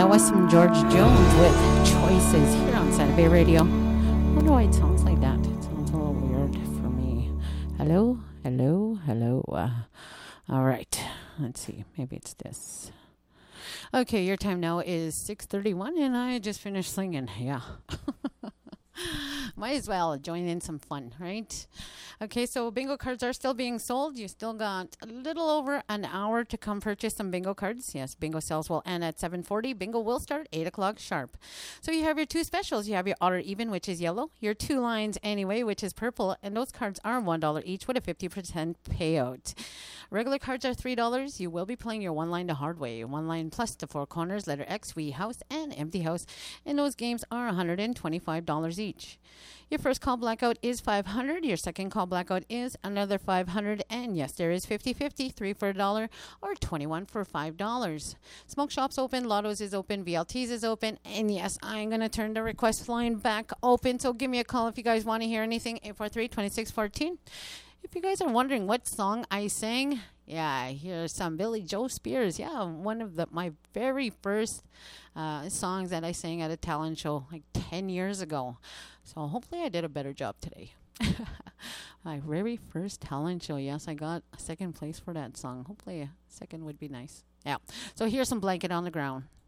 that was some George Jones with Choices here on Santa Bay Radio. I wonder why it sounds like that. It sounds a little weird for me. Hello, hello, hello. All right, let's see. Maybe it's this. Okay, your time now is 6:31, and I just finished singing. Yeah. Might as well join in some fun, right? Okay, so bingo cards are still being sold. You still got a little over an hour to come purchase some bingo cards. Yes, bingo sales will end at 7:40. Bingo will start 8 o'clock sharp. So you have your two specials. You have your odd or even, which is yellow. Your two lines anyway, which is purple. And those cards are $1 each with a 50% payout. Regular cards are $3. You will be playing your one line the hard way. One line plus the four corners, letter X, wee house, and empty house. And those games are $125 each. Your first call blackout is $500. Your second call blackout is another $500. And yes, there is 50-50, 3 for $1 or 21 for $5. Smoke shop's open, Lotto's is open, VLT's is open. And yes, I'm going to turn the request line back open. So give me a call if you guys want to hear anything. 843-2614. If you guys are wondering what song I sang, yeah, here's some Billy Joe Spears. Yeah, one of my very first songs that I sang at a talent show like 10 years ago. So hopefully I did a better job today. My very first talent show. Yes, I got second place for that song. Hopefully a second would be nice. Yeah. So here's some Blanket on the Ground.